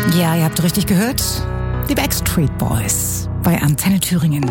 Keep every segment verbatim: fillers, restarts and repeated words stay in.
Ja, ihr habt richtig gehört. Die Backstreet Boys bei Antenne Thüringen.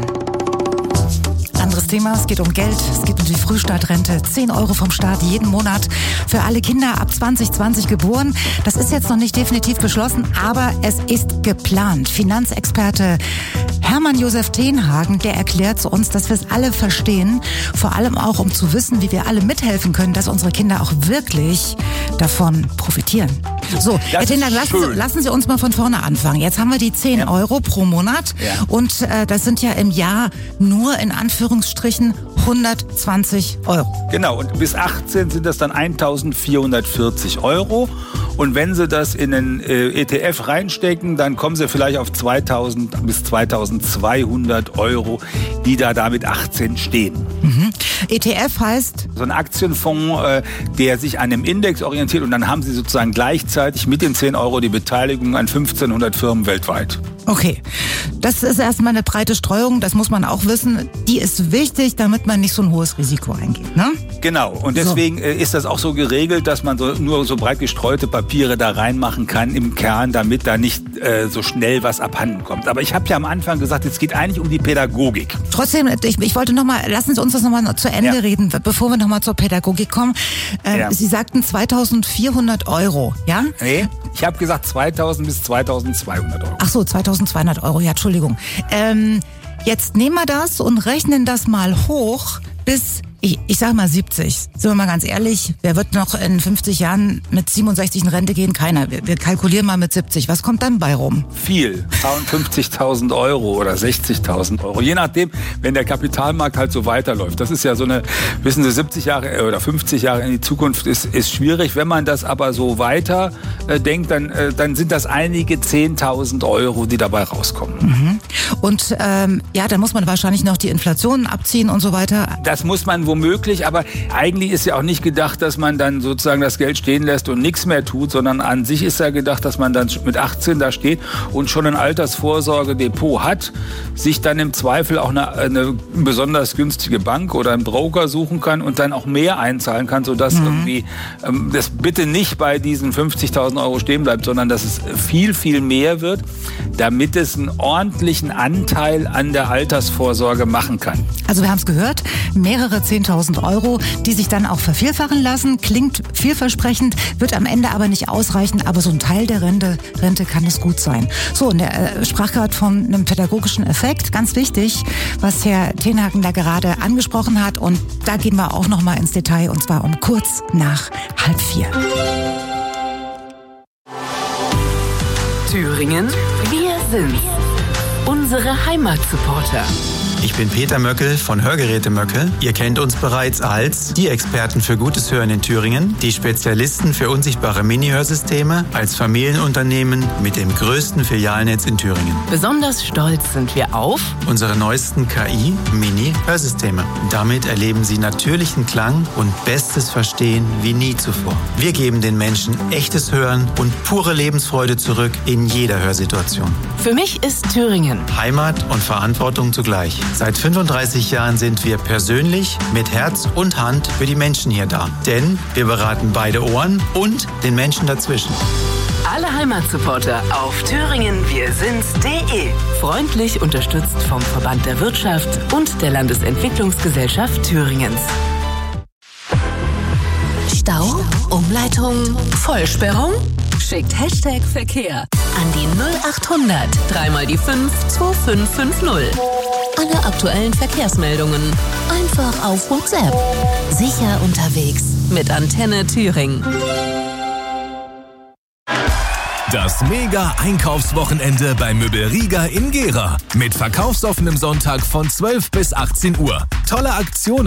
Anderes Thema, es geht um Geld, es geht um die Frühstartrente. zehn Euro vom Staat jeden Monat für alle Kinder ab zwanzig zwanzig geboren. Das ist jetzt noch nicht definitiv beschlossen, aber es ist geplant. Finanzexperte Hermann Josef Tenhagen, der erklärt zu uns, dass wir es alle verstehen, vor allem auch um zu wissen, wie wir alle mithelfen können, dass unsere Kinder auch wirklich davon profitieren. So, Herr Tenhagen, lassen, lassen Sie uns mal von vorne anfangen. Jetzt haben wir die zehn ja. Euro pro Monat ja. und äh, das sind ja im Jahr nur in Anführungsstrichen hundertzwanzig Euro. Genau, und bis achtzehn sind das dann eintausendvierhundertvierzig Euro. Und wenn Sie das in einen äh, E T F reinstecken, dann kommen Sie vielleicht auf zweitausend bis zweitausendzweihundert Euro, die da damit achtzehn stehen. Mhm. E T F heißt? So ein Aktienfonds, äh, der sich an einem Index orientiert, und dann haben Sie sozusagen gleichzeitig mit den zehn Euro die Beteiligung an fünfzehnhundert Firmen weltweit. Okay, das ist erstmal eine breite Streuung, das muss man auch wissen. Die ist wichtig, damit man nicht so ein hohes Risiko eingeht, ne? Genau, und deswegen so. ist das auch so geregelt, dass man so, nur so breit gestreute Papiere da reinmachen kann im Kern, damit da nicht äh, so schnell was abhanden kommt. Aber ich habe ja am Anfang gesagt, es geht eigentlich um die Pädagogik. Trotzdem, ich, ich wollte noch mal, lassen Sie uns das nochmal zu Ende ja. reden, bevor wir nochmal zur Pädagogik kommen. Äh, ja. Sie sagten zweitausendvierhundert Euro, ja? Nee, ich habe gesagt zweitausend bis zweitausendzweihundert Euro. Ach so, zweitausendzweihundert Euro, ja, Entschuldigung. Ähm, jetzt nehmen wir das und rechnen das mal hoch bis, ich, ich sag mal siebzig. Sind wir mal ganz ehrlich, wer wird noch in fünfzig Jahren mit siebenundsechzig in Rente gehen? Keiner. Wir, wir kalkulieren mal mit siebzig. Was kommt dann bei rum? Viel. fünfzigtausend Euro oder sechzigtausend Euro. Je nachdem, wenn der Kapitalmarkt halt so weiterläuft. Das ist ja so eine, wissen Sie, siebzig Jahre oder fünfzig Jahre in die Zukunft ist, ist schwierig. Wenn man das aber so weiter äh, denkt, dann, äh, dann sind das einige zehntausend Euro, die dabei rauskommen. Mhm. Und ähm, ja, dann muss man wahrscheinlich noch die Inflation abziehen und so weiter. Das muss man womöglich, aber eigentlich ist ja auch nicht gedacht, dass man dann sozusagen das Geld stehen lässt und nichts mehr tut, sondern an sich ist ja gedacht, dass man dann mit achtzehn da steht und schon ein Altersvorsorgedepot hat, sich dann im Zweifel auch eine, eine besonders günstige Bank oder einen Broker suchen kann und dann auch mehr einzahlen kann, sodass mhm. irgendwie ähm, das bitte nicht bei diesen fünfzigtausend Euro stehen bleibt, sondern dass es viel, viel mehr wird, damit es einen ordentlichen Anteil an der Altersvorsorge machen kann. Also wir haben es gehört, mehrere zehntausend Euro, die sich dann auch vervielfachen lassen. Klingt vielversprechend, wird am Ende aber nicht ausreichen, aber so ein Teil der Rente, Rente kann es gut sein. So, und er äh, sprach gerade von einem pädagogischen Effekt, ganz wichtig, was Herr Tenhagen da gerade angesprochen hat, und da gehen wir auch noch mal ins Detail, und zwar um kurz nach halb vier. Thüringen, wir sind unsere Heimatsupporter. Ich bin Peter Möckel von Hörgeräte Möckel. Ihr kennt uns bereits als die Experten für gutes Hören in Thüringen, die Spezialisten für unsichtbare Mini-Hörsysteme, als Familienunternehmen mit dem größten Filialnetz in Thüringen. Besonders stolz sind wir auf unsere neuesten K I-Mini-Hörsysteme. Damit erleben Sie natürlichen Klang und bestes Verstehen wie nie zuvor. Wir geben den Menschen echtes Hören und pure Lebensfreude zurück in jeder Hörsituation. Für mich ist Thüringen Heimat und Verantwortung zugleich. Seit fünfunddreißig Jahren sind wir persönlich mit Herz und Hand für die Menschen hier da. Denn wir beraten beide Ohren und den Menschen dazwischen. Alle Heimatsupporter auf thüringen wir sind's punkt de. Freundlich unterstützt vom Verband der Wirtschaft und der Landesentwicklungsgesellschaft Thüringens. Stau? Umleitung? Vollsperrung? Schickt Hashtag Verkehr an die null achthundert, dreimal die fünf, zwei fünf fünf null. Alle aktuellen Verkehrsmeldungen einfach auf WhatsApp. Sicher unterwegs mit Antenne Thüringen. Das Mega-Einkaufswochenende bei Möbel Rieger in Gera. Mit verkaufsoffenem Sonntag von zwölf bis achtzehn Uhr. Tolle Aktionen